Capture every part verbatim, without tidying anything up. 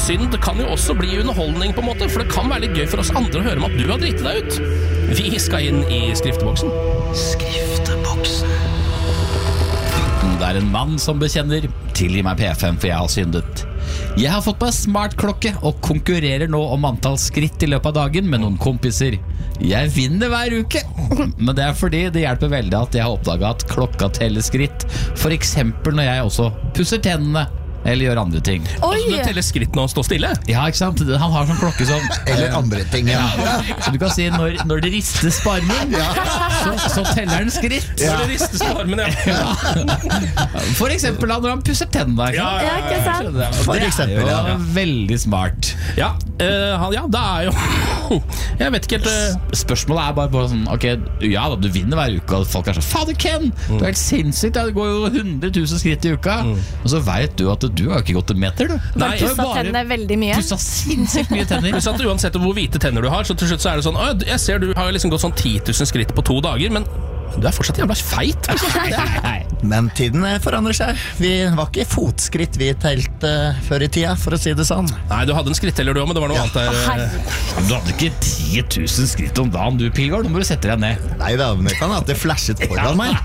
synd kan jo også bli underholdning på en måte, for det kan være litt gøy for oss andre å høre om at du har dritt deg ut. Vi skal inn i skrifteboksen. Skrifteboksen. Det er en mann som bekjenner: tilgi meg P F M, for jeg har syndet. Jeg har fått meg smartklokke og konkurrerer nå om antall skritt i løpet av dagen med noen kompiser. Jeg vinner hver uke, men det er fordi det hjelper veldig at jeg har oppdaget at klokka teller skritt. For eksempel når jeg også pusser tennene eller gjør andre ting. Oi! Altså, du teller skritt når han står stille? Ja, ikke sant? Han har sånn klokke som Eller andre ting, ja. Så du kan si når, når det ristes på armen, så, så teller den skritt. Ja. Når det ristes på armen, ja. For eksempel da, når han pusser tennene. Ja, ja, Ja, ikke sant? For eksempel, Det er ja. jo veldig smart. Ja, uh, han, ja, det er jo Jeg vet ikke helt uh... Spørsmålet er bare på sånn: ok, ja da, du vinner hver uke, og folk er sånn: fader Ken, du er helt sinnssykt, det går jo hundre tusen skritt i uka. mm. Og så vet du at du har ikke gått en meter, du. Nei, Du har jo Pussa bare tennene veldig mye. pusset sinnssykt mye tenner. Pluss at uansett hvor hvite tenner du har, så til slutt så er det sånn: Å, jeg ser du har liksom gått sånn ti tusen skritt på to dager, men du er fortsatt jævla feit. Nei. Men tiden forandrer seg. Vi var ikke fotskritt vi telte uh, før i tida, for å si det sånn. Nei, du hadde en skritteller du også, men det var noe annet der. Herregud. Du hadde ikke ti tusen skritt om dagen, du, Pilgaard. Nå må du sette deg ned. Nei da, men det kan at det flashet foran meg.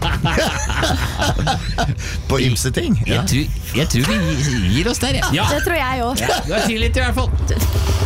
På ymse ting. Jeg tror, jeg tror vi gir oss der, jeg. Ja. Det tror jeg også. Du er tilgitt i hvert fall.